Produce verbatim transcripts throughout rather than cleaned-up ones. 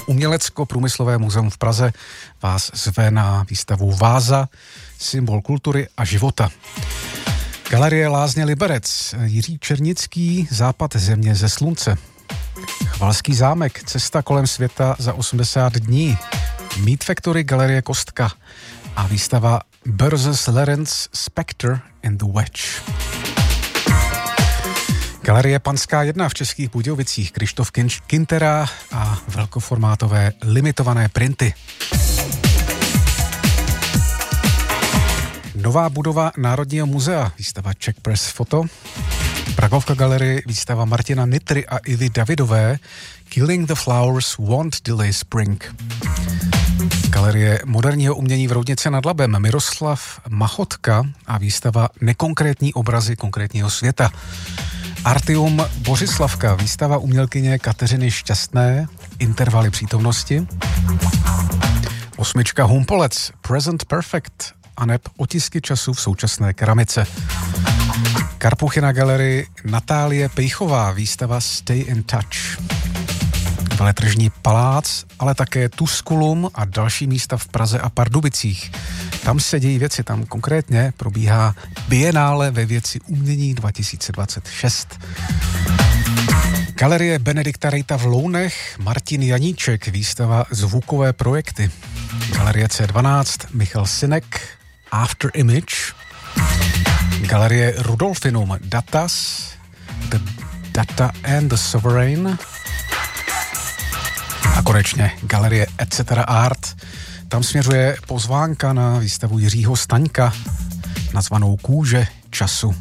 Umělecko-průmyslové muzeum v Praze vás zve na výstavu Váza, symbol kultury a života. Galerie Lázně Liberec, Jiří Černický, Západ země ze slunce. Chvalský zámek, cesta kolem světa za osmdesát dní. Meat Factory, Galerie Kostka a výstava Burzes Lerens Spectre in the Wedge. Galerie Panská jedna v Českých Budějovicích, Krištof Kintera a velkoformátové limitované printy. Nová budova Národního muzea, výstava Czech Press Photo. Pragovka galerie, výstava Martina Nitry a Ivy Davidové Killing the Flowers Won't Delay Spring. Galerie moderního umění v Roudnici nad Labem Miroslav Machotka a výstava Nekonkrétní obrazy konkrétního světa. Artium Bořislavka, výstava umělkyně Kateřiny Šťastné, Intervaly přítomnosti. Osmička Humpolec, Present Perfect, aneb Otisky času v současné keramice. Karpuchy na galerii Natálie Pejchová, výstava Stay in Touch. Veletržní palác, ale také Tusculum a další místa v Praze a Pardubicích. Tam se dějí věci, tam konkrétně probíhá Bienále ve věci umění dva tisíce dvacet šest. Galerie Benedikta Rejta v Lounech, Martin Janíček, výstava Zvukové projekty. Galerie C dvanáct, Michal Sinek, After Image. Galerie Rudolfinum, Datas, The Data and the Sovereign. A konečně Galerie et cetera Art. Tam směřuje pozvánka na výstavu Jiřího Staňka nazvanou Kůže času.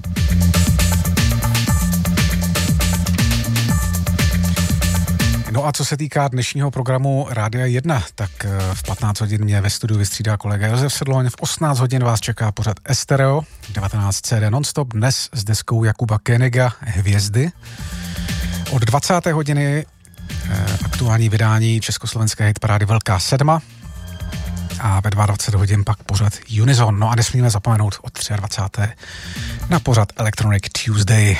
No a co se týká dnešního programu Rádia jedna, tak v patnáct hodin mě ve studiu vystřídá kolega Josef Sedloň, v osmnáct hodin vás čeká pořad Estereo, devatenáct C D nonstop, dnes s deskou Jakuba Koeniga Hvězdy. Od dvacáté hodiny aktuální vydání československé hitparády Velká sedma a ve dvacet dva hodin pak pořad Unison. No a nesmíme zapomenout od dvacáté třetí na pořad Electronic Tuesday.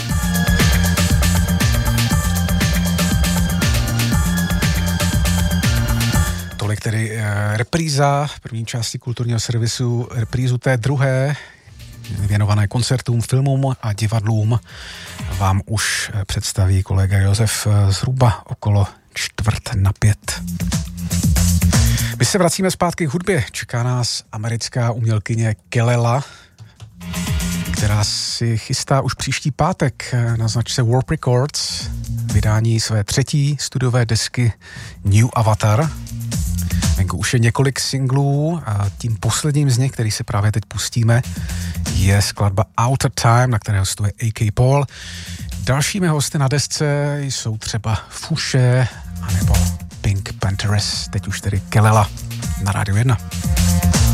Tolik tedy e, repríza první části kulturního servisu, reprízu té druhé, věnované koncertům, filmům a divadlům, vám už představí kolega Josef zhruba okolo čtvrt na pět. My se vracíme zpátky k hudbě. Čeká nás americká umělkyně Kelela, která si chystá už příští pátek na značce Warp Records vydání své třetí studiové desky New Avatar. Venku už je několik singlů a tím posledním z nich, který se právě teď pustíme, je skladba Outer Time, na které hostuje A K Paul. Dalšími hosty na desce jsou třeba Fuše anebo Pink Panthers, teď už tedy Kelela na Rádiu jedna.